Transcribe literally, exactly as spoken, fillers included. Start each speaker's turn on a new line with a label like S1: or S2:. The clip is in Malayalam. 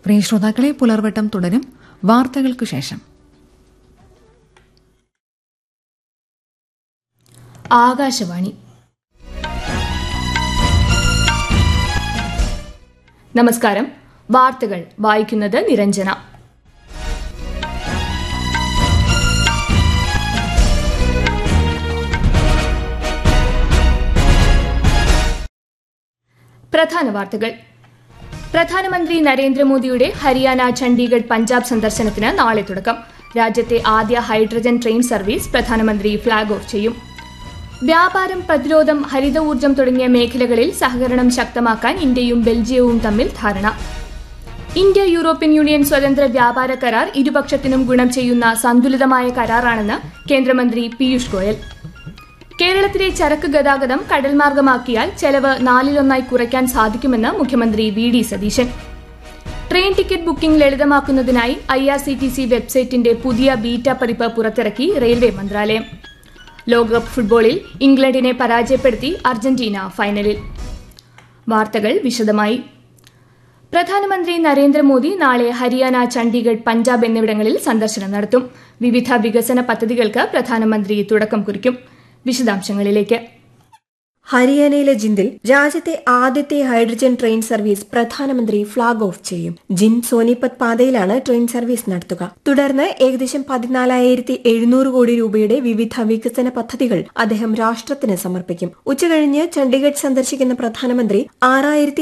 S1: പ്രിയ ശ്രോതാക്കളെ, പുലർവട്ടം തുടരും വാർത്തകൾക്കു ശേഷം.
S2: ആകാശവാണി. നമസ്കാരം. വാർത്തകൾ വായിക്കുന്നത് നിരഞ്ജന. പ്രധാന വാർത്തകൾ. പ്രധാനമന്ത്രി നരേന്ദ്രമോദിയുടെ ഹരിയാന, ചണ്ഡീഗഡ്, പഞ്ചാബ് സന്ദർശനത്തിന് നാളെ തുടക്കം. രാജ്യത്തെ ആദ്യ ഹൈഡ്രജൻ ട്രെയിൻ സർവീസ് പ്രധാനമന്ത്രി ഫ്ളാഗ് ഓഫ് ചെയ്യും. വ്യാപാരം, പ്രതിരോധം, ഹരിത ഊർജ്ജം തുടങ്ങിയ മേഖലകളിൽ സഹകരണം ശക്തമാക്കാൻ ഇന്ത്യയും ബെൽജിയവും തമ്മിൽ ധാരണ. ഇന്ത്യ യൂറോപ്യൻ യൂണിയൻ സ്വതന്ത്ര വ്യാപാര കരാർ ഇരുപക്ഷത്തിനും ഗുണം ചെയ്യുന്ന സന്തുലിതമായ കരാറാണെന്ന് കേന്ദ്രമന്ത്രി പീയൂഷ് ഗോയൽ. കേരളത്തിലെ ചരക്ക് ഗതാഗതം കടൽമാർഗമാക്കിയാൽ ചെലവ് നാലിലൊന്നായി കുറയ്ക്കാൻ സാധിക്കുമെന്ന് മുഖ്യമന്ത്രി V D Satheesan. Train ticket booking ലളിതമാക്കുന്നതിനായി I R C T C വെബ്സൈറ്റിന്റെ പുതിയ ബീറ്റ പതിപ്പ് പുറത്തിറക്കി റെയിൽവേ മന്ത്രാലയം. ലോകകപ്പ് ഫുട്ബോളിൽ ഇംഗ്ലണ്ടിനെ പരാജയപ്പെടുത്തി അർജന്റീന ഫൈനലിൽ. വാർത്തകൾ വിശദമായി. പ്രധാനമന്ത്രി നരേന്ദ്രമോദി നാളെ ഹരിയാന, ചണ്ഡീഗഡ്, പഞ്ചാബ് എന്നിവിടങ്ങളിൽ സന്ദർശനം നടത്തും. വിവിധ വികസന പദ്ധതികൾക്ക് പ്രധാനമന്ത്രി തുടക്കം കുറിക്കും. വിശദാംശങ്ങളിലേക്ക്.
S3: ഹരിയാനയിലെ ജിന്ദിൽ രാജ്യത്തെ ആദ്യത്തെ ഹൈഡ്രജൻ ട്രെയിൻ സർവീസ് പ്രധാനമന്ത്രി ഫ്ളാഗ് ഓഫ് ചെയ്യും. ജിന്ദ് സോനിപത് പാതയിലാണ് ട്രെയിൻ സർവീസ് നടത്തുക. തുടർന്ന് ഏകദേശം പതിനാലായിരത്തി എഴുന്നൂറ് കോടി രൂപയുടെ വിവിധ വികസന പദ്ധതികൾ അദ്ദേഹം രാഷ്ട്രത്തിന് സമർപ്പിക്കും. ഉച്ചകഴിഞ്ഞ് ചണ്ഡീഗഡ് സന്ദർശിക്കുന്ന പ്രധാനമന്ത്രി ആറായിരത്തി